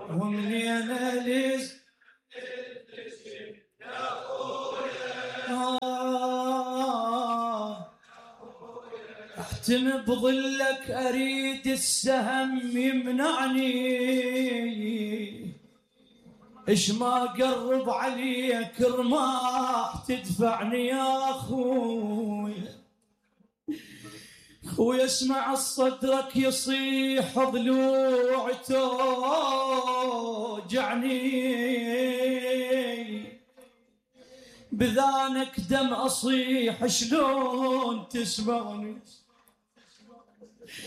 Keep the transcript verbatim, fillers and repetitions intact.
ومنين اليز آه احتم بظلك اريد السهم يمنعني ايش ما قرب عليك رماح تدفعني يا اخوي. خويا اسمع صدرك يصيح ضلوع توجعني بذانك دم اصيح شلون تسمعني